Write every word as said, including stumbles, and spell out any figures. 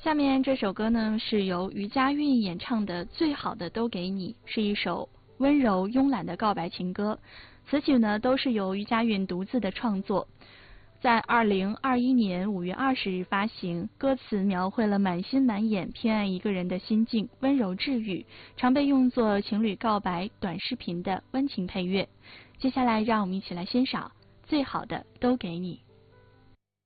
下面这首歌呢是由余佳韵演唱的《最好的都给你》，是一首温柔慵懒的告白情歌。词曲呢都是由余佳韵独自的创作，在二零二一年五月二十日发行。歌词描绘了满心满眼偏爱一个人的心境，温柔治愈，常被用作情侣告白短视频的温情配乐。接下来让我们一起来欣赏《最好的都给你》。